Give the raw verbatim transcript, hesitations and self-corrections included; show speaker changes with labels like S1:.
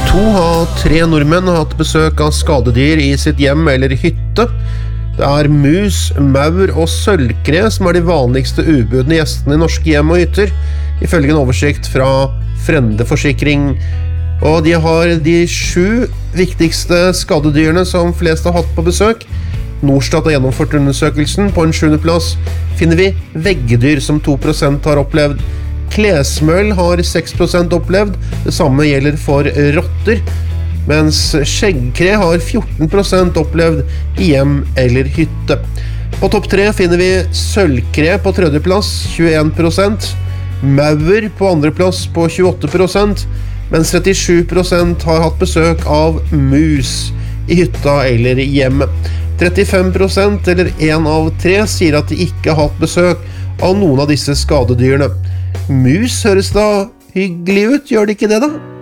S1: To av tre nordmenn har hatt besøk av skadedyr i sitt hjem eller hytte. Det er mus, maur og sølvkre som er de vanligste ubudne gjestene i norske hjem og hytter, ifølge en oversikt fra Frendeforsikring. Og de har de sju viktigste skadedyrene som flest har hatt på besøk. Norstat har gjennomført undersøkelsen. På en sjuende plass finner vi veggedyr som to prosent har opplevd. Klesmøll har seks prosent opplevd, det samme gjelder for rotter, mens skjeggkre har fjorten prosent opplevd i hjem eller hytte. På topp tre finner vi sølvkre på tredje plass, tjueen prosent, maur på andre plass på tjueåtte prosent, mens trettisju prosent har hatt besøk av mus i hytta eller hjemme. trettifem prosent, eller en av tre, sier at de ikke har hatt besøk av noen av disse skadedyrene. Mus høres da hyggelig ut, gjør det ikke det da?